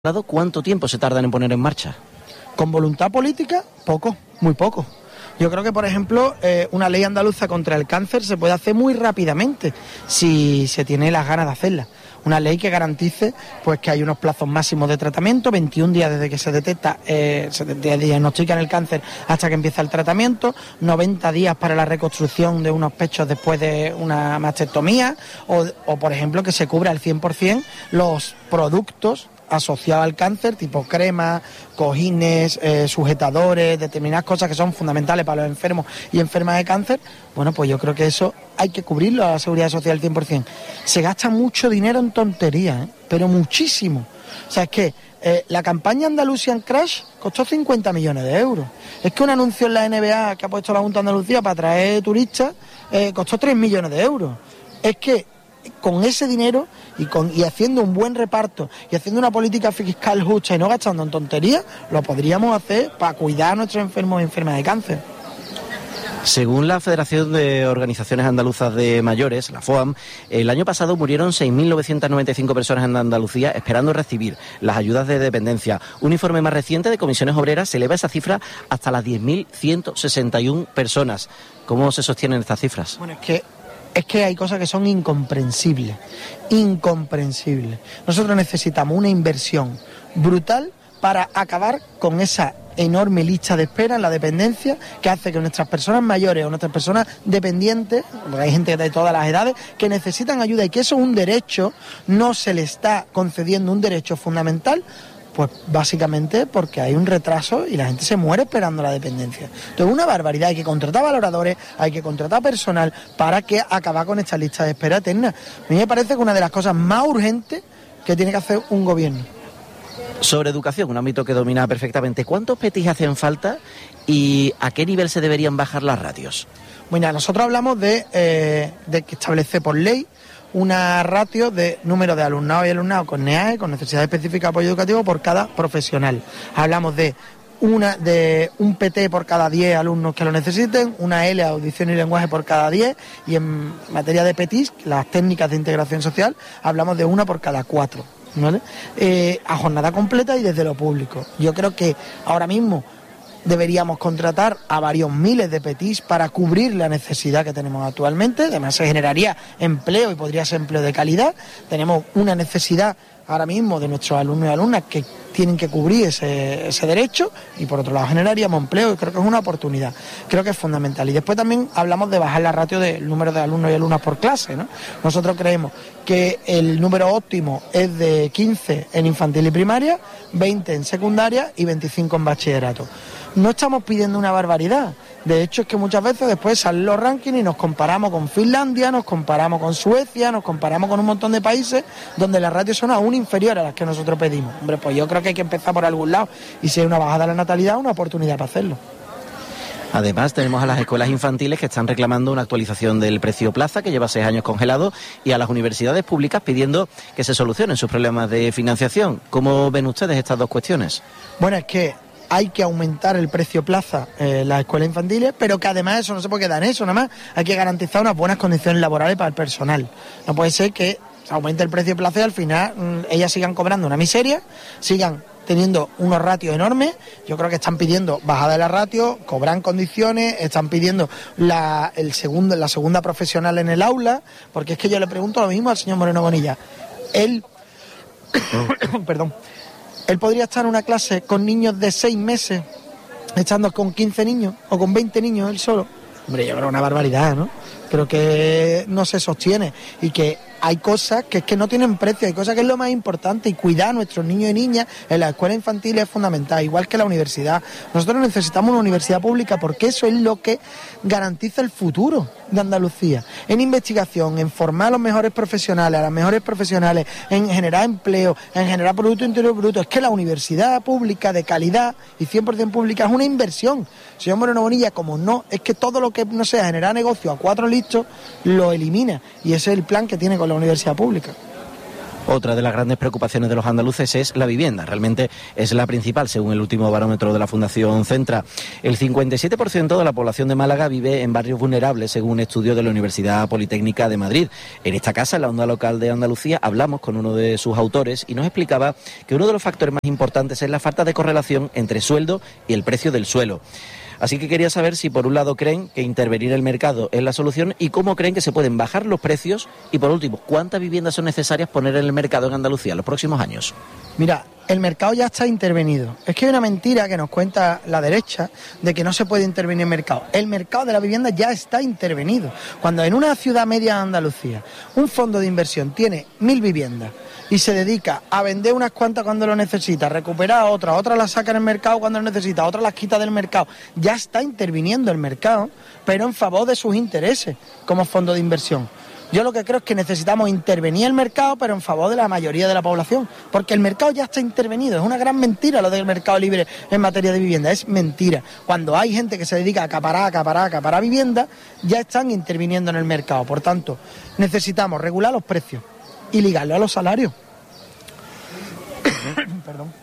¿Cuánto tiempo se tardan en poner en marcha? Con voluntad política, poco, muy poco. Yo creo que, por ejemplo, una ley andaluza contra el cáncer se puede hacer muy rápidamente si se tiene las ganas de hacerla. Una ley que garantice pues que hay unos plazos máximos de tratamiento, 21 días desde que se detecta, se diagnostican el cáncer hasta que empieza el tratamiento, 90 días para la reconstrucción de unos pechos después de una mastectomía, o por ejemplo, que se cubra al 100% los productos asociado al cáncer, tipo crema, cojines, sujetadores, determinadas cosas que son fundamentales para los enfermos y enfermas de cáncer. Bueno, pues yo creo que eso hay que cubrirlo a la Seguridad Social al 100%. Se gasta mucho dinero en tonterías, pero muchísimo. O sea, es que la campaña Andalusian Crash costó 50 millones de euros. Es que un anuncio en la NBA que ha puesto la Junta de Andalucía para atraer turistas costó 3 millones de euros. Es que con ese dinero y haciendo un buen reparto y haciendo una política fiscal justa y no gastando en tonterías, lo podríamos hacer para cuidar a nuestros enfermos y enfermas de cáncer. Según la Federación de Organizaciones Andaluzas de Mayores, la FOAM, el año pasado murieron 6.995 personas en Andalucía esperando recibir las ayudas de dependencia. Un informe más reciente de Comisiones Obreras eleva esa cifra hasta las 10.161 personas. ¿Cómo se sostienen estas cifras? Bueno, es que hay cosas que son incomprensibles. Nosotros necesitamos una inversión brutal para acabar con esa enorme lista de espera en la dependencia que hace que nuestras personas mayores o nuestras personas dependientes, porque hay gente de todas las edades, que necesitan ayuda y que eso es un derecho, no se le está concediendo un derecho fundamental. Pues básicamente porque hay un retraso y la gente se muere esperando la dependencia. Entonces, una barbaridad. Hay que contratar valoradores, hay que contratar personal para que acabar con esta lista de espera eterna. A mí me parece que una de las cosas más urgentes que tiene que hacer un gobierno. Sobre educación, un ámbito que domina perfectamente, ¿cuántos PETIs hacen falta y a qué nivel se deberían bajar las ratios? Bueno, nosotros hablamos de que establece por ley una ratio de número de alumnado y alumnado con NEAE, con necesidad específica de apoyo educativo, por cada profesional. Hablamos de un PT por cada 10 alumnos que lo necesiten, una L, audición y lenguaje, por cada 10, y en materia de PETIS, las técnicas de integración social, hablamos de una por cada 4, ¿vale? A jornada completa y desde lo público. Yo creo que ahora mismo deberíamos contratar a varios miles de PETIS para cubrir la necesidad que tenemos actualmente. Además, se generaría empleo y podría ser empleo de calidad. Tenemos una necesidad ahora mismo de nuestros alumnos y alumnas que tienen que cubrir ese derecho, y por otro lado generaríamos empleo, y creo que es una oportunidad, creo que es fundamental. Y después también hablamos de bajar la ratio del número de alumnos y alumnas por clase, ¿no? Nosotros creemos que el número óptimo es de 15 en infantil y primaria, 20 en secundaria y 25 en bachillerato. No estamos pidiendo una barbaridad. De hecho, es que muchas veces después salen los rankings y nos comparamos con Finlandia, nos comparamos con Suecia, nos comparamos con un montón de países donde las ratios son aún inferiores a las que nosotros pedimos. Hombre, pues yo creo que hay que empezar por algún lado, y si hay una bajada de la natalidad, una oportunidad para hacerlo. Además, tenemos a las escuelas infantiles que están reclamando una actualización del precio plaza, que lleva 6 años congelado, y a las universidades públicas pidiendo que se solucionen sus problemas de financiación. ¿Cómo ven ustedes estas dos cuestiones? Bueno, es que hay que aumentar el precio plaza en las escuelas infantiles, pero que además eso no se puede quedar en eso, nada más hay que garantizar unas buenas condiciones laborales para el personal. No puede ser que se aumente el precio plaza y al final ellas sigan cobrando una miseria, sigan teniendo unos ratios enormes. Yo creo que están pidiendo bajada de la ratio, cobrar en condiciones, están pidiendo la segunda profesional en el aula, porque es que yo le pregunto lo mismo al señor Moreno Bonilla. Él podría estar en una clase con niños de 6 meses, estando con 15 niños o con 20 niños él solo. Hombre, yo creo una barbaridad, ¿no? Pero que no se sostiene, y que hay cosas que es que no tienen precio, hay cosas que es lo más importante, y cuidar a nuestros niños y niñas en la escuela infantil es fundamental, igual que la universidad. Nosotros necesitamos una universidad pública porque eso es lo que garantiza el futuro de Andalucía, en investigación, en formar a los mejores profesionales, a las mejores profesionales, en generar empleo, en generar Producto Interior Bruto. Es que la universidad pública de calidad y 100% pública es una inversión. Señor Moreno Bonilla, como no, es que todo lo que no sea generar negocio a 4 listos, lo elimina, y ese es el plan que tiene con la universidad pública. Otra de las grandes preocupaciones de los andaluces es la vivienda. Realmente es la principal, según el último barómetro de la Fundación Centra. El 57% de la población de Málaga vive en barrios vulnerables, según un estudio de la Universidad Politécnica de Madrid. En esta casa, en la Onda Local de Andalucía, hablamos con uno de sus autores y nos explicaba que uno de los factores más importantes es la falta de correlación entre sueldo y el precio del suelo. Así que quería saber si por un lado creen que intervenir en el mercado es la solución y cómo creen que se pueden bajar los precios y por último, ¿cuántas viviendas son necesarias poner en el mercado en Andalucía en los próximos años? Mira, el mercado ya está intervenido. Es que hay una mentira que nos cuenta la derecha de que no se puede intervenir en el mercado. El mercado de la vivienda ya está intervenido. Cuando en una ciudad media de Andalucía un fondo de inversión tiene 1.000 viviendas y se dedica a vender unas cuantas cuando lo necesita, recuperar otras las saca en el mercado cuando lo necesita, otras las quita del mercado, ya está interviniendo el mercado, pero en favor de sus intereses como fondo de inversión. Yo lo que creo es que necesitamos intervenir el mercado, pero en favor de la mayoría de la población, porque el mercado ya está intervenido. Es una gran mentira lo del mercado libre en materia de vivienda, es mentira. Cuando hay gente que se dedica a acaparar vivienda, ya están interviniendo en el mercado. Por tanto, necesitamos regular los precios y ligarlo a los salarios. Perdón.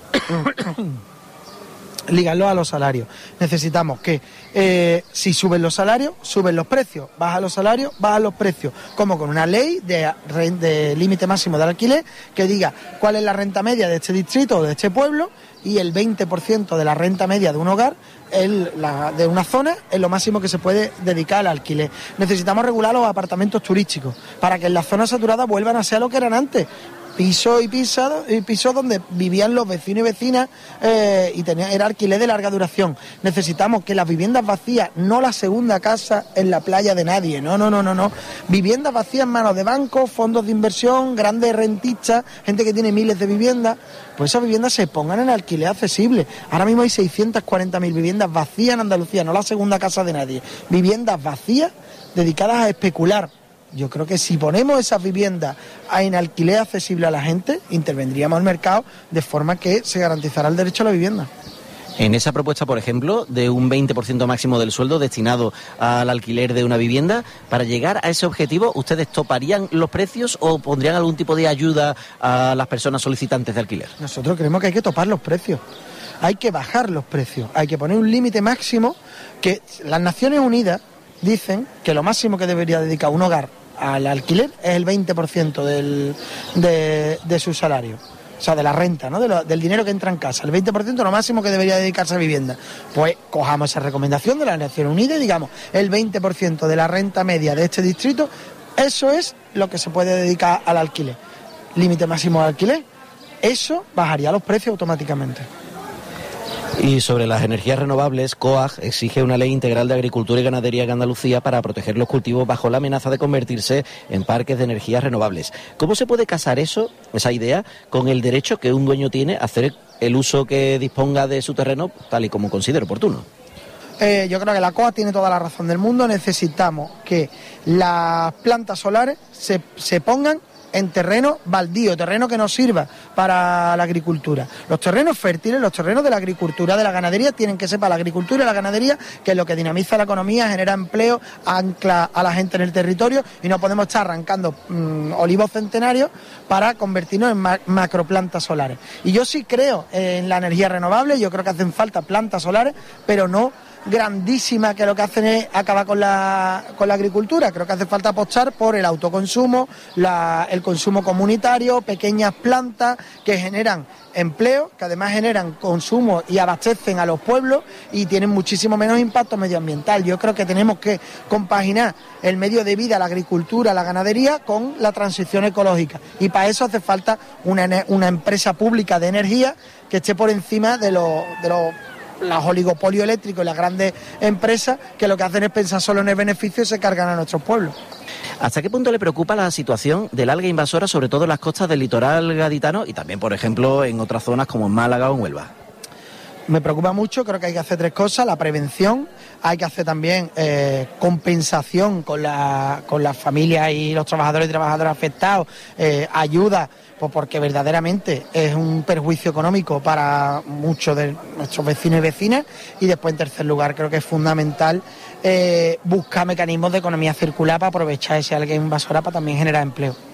Ligarlo a los salarios. Necesitamos que si suben los salarios, suben los precios, bajan los salarios, bajan los precios, como con una ley de límite máximo de alquiler que diga cuál es la renta media de este distrito o de este pueblo y el 20% de la renta media de un hogar de una zona es lo máximo que se puede dedicar al alquiler. Necesitamos regular los apartamentos turísticos para que en las zonas saturadas vuelvan a ser lo que eran antes. Pisos donde vivían los vecinos y vecinas era alquiler de larga duración. Necesitamos que las viviendas vacías, no la segunda casa en la playa de nadie, no. Viviendas vacías en manos de bancos, fondos de inversión, grandes rentistas, gente que tiene miles de viviendas, pues esas viviendas se pongan en alquiler accesible. Ahora mismo hay 640.000 viviendas vacías en Andalucía, no la segunda casa de nadie. Viviendas vacías dedicadas a especular. Yo creo que si ponemos esas viviendas en alquiler accesible a la gente, intervendríamos en el mercado de forma que se garantizará el derecho a la vivienda. En esa propuesta, por ejemplo, de un 20% máximo del sueldo destinado al alquiler de una vivienda, para llegar a ese objetivo, ¿ustedes toparían los precios o pondrían algún tipo de ayuda a las personas solicitantes de alquiler? Nosotros creemos que hay que topar los precios. Hay que bajar los precios. Hay que poner un límite máximo que las Naciones Unidas dicen que lo máximo que debería dedicar un hogar al alquiler es el 20% de su salario, o sea, de la renta, ¿no? Del dinero que entra en casa. El 20% es lo máximo que debería dedicarse a vivienda. Pues cojamos esa recomendación de las Naciones Unidas y digamos, el 20% de la renta media de este distrito, eso es lo que se puede dedicar al alquiler. Límite máximo de alquiler, eso bajaría los precios automáticamente. Y sobre las energías renovables, COAG exige una ley integral de agricultura y ganadería en Andalucía para proteger los cultivos bajo la amenaza de convertirse en parques de energías renovables. ¿Cómo se puede casar esa idea, con el derecho que un dueño tiene a hacer el uso que disponga de su terreno tal y como considere oportuno? Yo creo que la COAG tiene toda la razón del mundo. Necesitamos que las plantas solares se pongan en terreno baldío, terreno que nos sirva para la agricultura. Los terrenos fértiles, los terrenos de la agricultura, de la ganadería, tienen que ser para la agricultura y la ganadería, que es lo que dinamiza la economía, genera empleo, ancla a la gente en el territorio, y no podemos estar arrancando olivos centenarios para convertirnos en macroplantas solares. Y yo sí creo en la energía renovable, yo creo que hacen falta plantas solares, pero no grandísima, que lo que hacen es acabar con la agricultura. Creo que hace falta apostar por el autoconsumo, el consumo comunitario, pequeñas plantas que generan empleo, que además generan consumo y abastecen a los pueblos y tienen muchísimo menos impacto medioambiental. Yo creo que tenemos que compaginar el medio de vida, la agricultura, la ganadería con la transición ecológica, y para eso hace falta una empresa pública de energía que esté por encima de los oligopolios eléctricos y las grandes empresas, que lo que hacen es pensar solo en el beneficio y se cargan a nuestros pueblos. ¿Hasta qué punto le preocupa la situación del alga invasora, sobre todo en las costas del litoral gaditano y también, por ejemplo, en otras zonas como en Málaga o en Huelva? Me preocupa mucho, creo que hay que hacer tres cosas: la prevención, hay que hacer también compensación con las familias y los trabajadores y trabajadoras afectados, ayuda, pues porque verdaderamente es un perjuicio económico para muchos de nuestros vecinos y vecinas. Y después, en tercer lugar, creo que es fundamental buscar mecanismos de economía circular para aprovechar ese alga invasora para también generar empleo.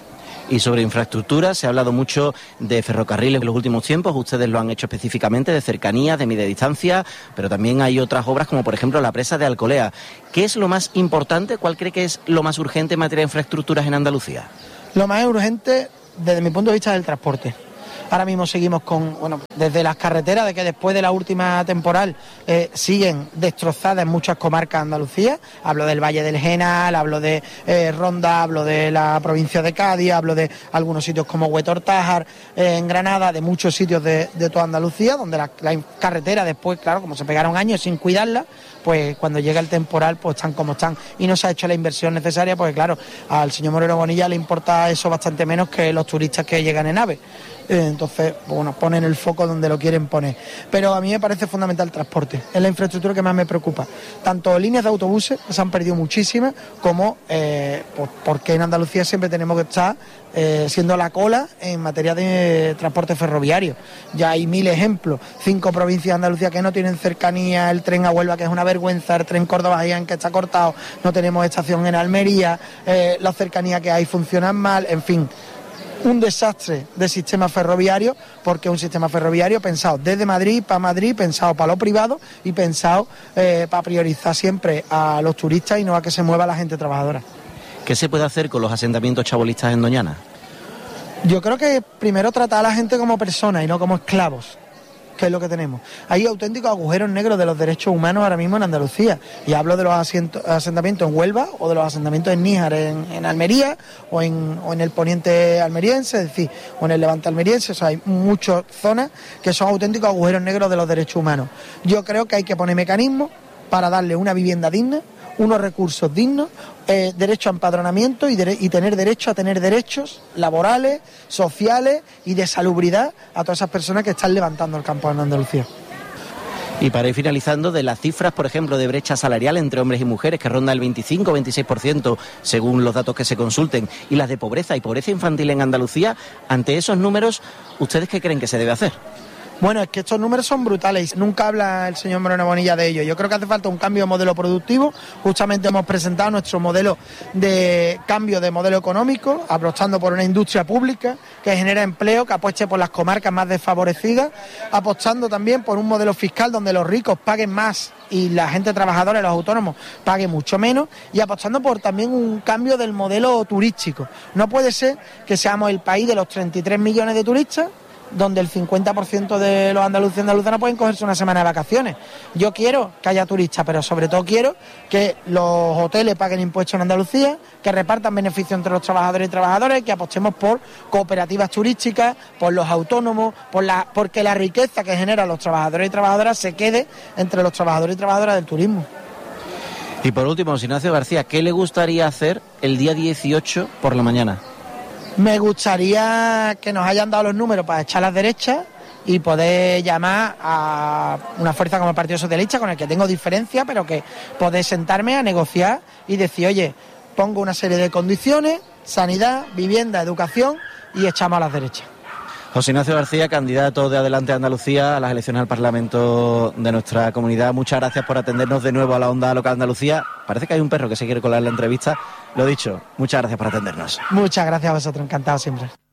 Y sobre infraestructura, se ha hablado mucho de ferrocarriles en los últimos tiempos, ustedes lo han hecho específicamente, de cercanías, de media distancia, pero también hay otras obras como por ejemplo la presa de Alcolea. ¿Qué es lo más importante? ¿Cuál cree que es lo más urgente en materia de infraestructuras en Andalucía? Lo más urgente, desde mi punto de vista, es el transporte. Ahora mismo seguimos desde las carreteras, de que después de la última temporal siguen destrozadas en muchas comarcas de Andalucía. Hablo del Valle del Genal, hablo de Ronda, hablo de la provincia de Cádiz, hablo de algunos sitios como Huetor-Tájar, en Granada, de muchos sitios de toda Andalucía, donde la carretera después, claro, como se pegaron años sin cuidarla, pues cuando llega el temporal, pues están como están. Y no se ha hecho la inversión necesaria, porque claro, al señor Moreno Bonilla le importa eso bastante menos que los turistas que llegan en AVE. Entonces, bueno, ponen el foco donde lo quieren poner. Pero a mí me parece fundamental el transporte, es la infraestructura que más me preocupa. Tanto líneas de autobuses, que se han perdido muchísimas, como porque en Andalucía siempre tenemos que estar siendo la cola en materia de transporte ferroviario. Ya hay 1000 ejemplos, 5 provincias de Andalucía que no tienen cercanía, el tren a Huelva, que es una vergüenza, el tren Córdoba-Jaén, que está cortado, no tenemos estación en Almería, las cercanías que hay funcionan mal, en fin. Un desastre de sistema ferroviario, porque es un sistema ferroviario pensado desde Madrid, pensado para lo privado y pensado para priorizar siempre a los turistas y no a que se mueva la gente trabajadora. ¿Qué se puede hacer con los asentamientos chabolistas en Doñana? Yo creo que primero tratar a la gente como personas y no como esclavos, que es lo que tenemos. Hay auténticos agujeros negros de los derechos humanos ahora mismo en Andalucía. Y hablo de los asentamientos en Huelva o de los asentamientos en Níjar, en Almería o en el poniente almeriense, es decir, o en el levante almeriense. O sea, hay muchas zonas que son auténticos agujeros negros de los derechos humanos. Yo creo que hay que poner mecanismos para darle una vivienda digna, unos recursos dignos, derecho a empadronamiento y tener derecho a tener derechos laborales, sociales y de salubridad a todas esas personas que están levantando el campo en Andalucía. Y para ir finalizando, de las cifras, por ejemplo, de brecha salarial entre hombres y mujeres, que ronda el 25-26% según los datos que se consulten, y las de pobreza y pobreza infantil en Andalucía, ante esos números, ¿ustedes qué creen que se debe hacer? Bueno, es que estos números son brutales y nunca habla el señor Moreno Bonilla de ello. Yo creo que hace falta un cambio de modelo productivo. Justamente hemos presentado nuestro modelo de cambio de modelo económico, apostando por una industria pública que genera empleo, que apueste por las comarcas más desfavorecidas, apostando también por un modelo fiscal donde los ricos paguen más y la gente trabajadora y los autónomos paguen mucho menos, y apostando por también un cambio del modelo turístico. No puede ser que seamos el país de los 33 millones de turistas, donde el 50% de los andaluces y andaluzanas pueden cogerse una semana de vacaciones. Yo quiero que haya turistas, pero sobre todo quiero que los hoteles paguen impuestos en Andalucía, que repartan beneficios entre los trabajadores y trabajadoras, que apostemos por cooperativas turísticas, por los autónomos, porque la riqueza que generan los trabajadores y trabajadoras se quede entre los trabajadores y trabajadoras del turismo. Y por último, Ignacio García, ¿qué le gustaría hacer el día 18 por la mañana? Me gustaría que nos hayan dado los números para echar las derechas y poder llamar a una fuerza como el Partido Socialista, con el que tengo diferencia, pero que poder sentarme a negociar y decir, oye, pongo una serie de condiciones, sanidad, vivienda, educación, y echamos a las derechas. José Ignacio García, candidato de Adelante Andalucía a las elecciones al Parlamento de nuestra comunidad. Muchas gracias por atendernos de nuevo a la Onda Local Andalucía. Parece que hay un perro que se quiere colar en la entrevista. Lo dicho, muchas gracias por atendernos. Muchas gracias a vosotros, encantado siempre.